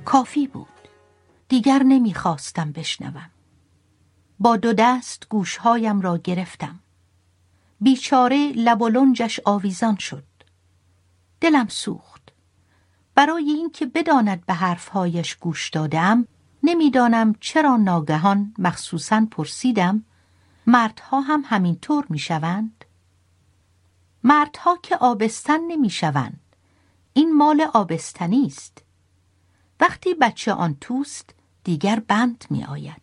کافی بود. دیگر نمیخواستم بشنوم. با 2 دست گوشهایم را گرفتم. بیچاره لب و لنجش آویزان شد. دلم سوخت. برای اینکه بداند به حرفهایش گوش دادم، نمیدانم چرا ناگهان مخصوصاً پرسیدم: مردها هم همینطور میشوند؟ مردها که آبستن نمیشوند. این مال آبستنی است. وقتی بچه آن توست دیگر بند می آید.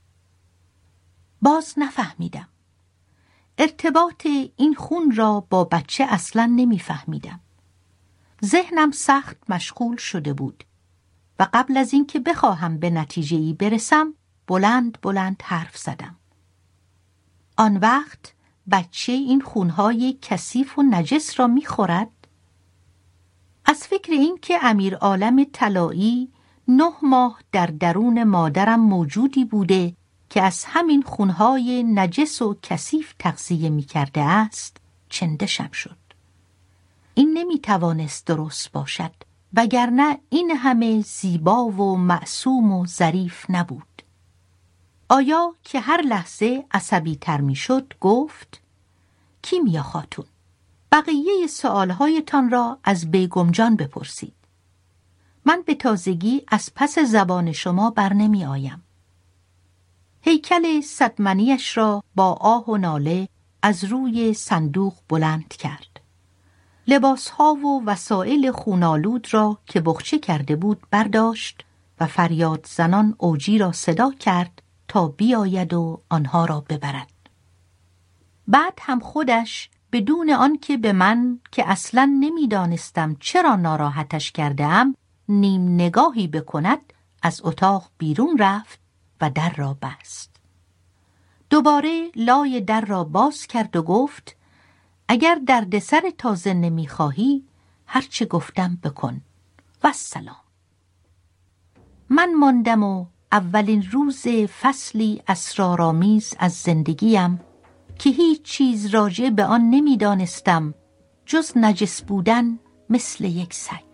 باز نفهمیدم. ارتباط این خون را با بچه اصلا نمیفهمیدم. ذهنم سخت مشغول شده بود و قبل از اینکه بخواهم به نتیجه‌ای برسم بلند بلند حرف زدم. آن وقت بچه این خونهای کثیف و نجس را می‌خورد؟ از فکر این که امیر عالم طلایی 9 ماه در درون مادرم موجودی بوده که از همین خونهای نجس و کثیف تغذیه می‌کرده است چندشم شد. این نمی‌توانست درست باشد، وگرنه این همه زیبا و معصوم و ظریف نبود. آیا که هر لحظه عصبی تر می‌شد گفت: کیمیا خاتون، بقیه سؤالهایتان را از بیگم جان بپرسید. من به تازگی از پس زبان شما بر نمی آیم. هیکل 100 منیش را با آه و ناله از روی صندوق بلند کرد. لباسها و وسایل خونالود را که بخچه کرده بود برداشت و فریاد زنان اوجی را صدا کرد تا بیاید و آنها را ببرد. بعد هم خودش بدون آن که به من که اصلاً نمیدانستم چرا ناراحتش کرده‌ام نیم نگاهی بکند از اتاق بیرون رفت و در را بست. دوباره لای در را باز کرد و گفت: اگر دردسر تازه نمیخواهی هرچه گفتم بکن و السلام. من ماندم و اولین روز فصلی اسرارآمیز از زندگیم که هیچ چیز راجع به آن نمیدانستم جز نجس بودن مثل یک سگ.